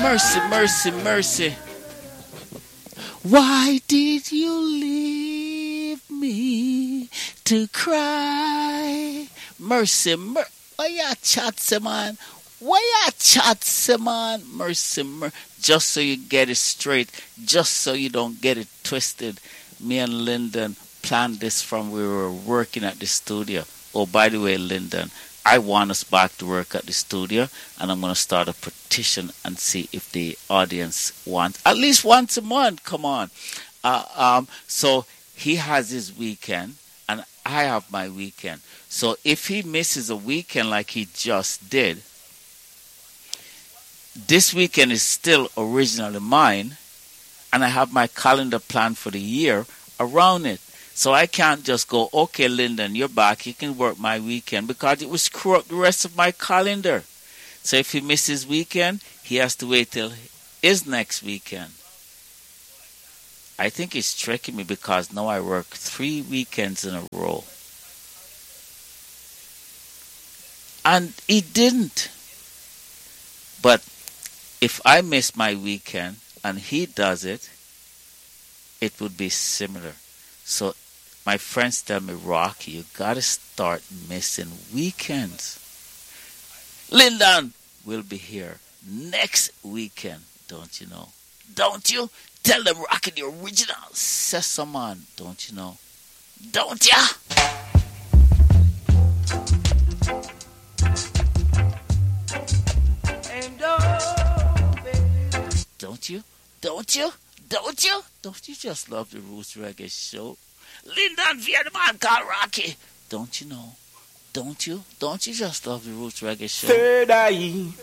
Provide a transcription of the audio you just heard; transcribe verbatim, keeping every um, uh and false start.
Mercy, mercy, mercy. Why did you leave me to cry? Mercy, mercy. Why you chat, say, man? Why you chat, say, man? Mercy, mercy. Just so you get it straight, just so you don't get it twisted. Me and Lyndon planned this from we were working at the studio. Oh, by the way, Lyndon, I want us back to work at the studio, and I'm going to start a petition and see if the audience wants, at least once a month, come on. Uh, um, so he has his weekend, and I have my weekend. So if he misses a weekend like he just did, this weekend is still originally mine, and I have my calendar planned for the year around it. So I can't just go, okay, Lyndon, you're back. You can work my weekend, because it will screw up the rest of my calendar. So if he misses weekend, he has to wait till his next weekend. I think he's tricking me, because now I work three weekends in a row. And he didn't. But if I miss my weekend and he does it, it would be similar. So my friends tell me, Rocky, you gotta start missing weekends. Lyndon will be here next weekend, don't you know? Don't you? Tell them Rocky the original Sesame, don't you know? Don't ya? Don't you? Don't you? Don't you? Don't you just love the Roots Reggae Show? Lyndon via the man called Rocky. Don't you know? Don't you? Don't you just love the Roots Reggae Show? Third eye.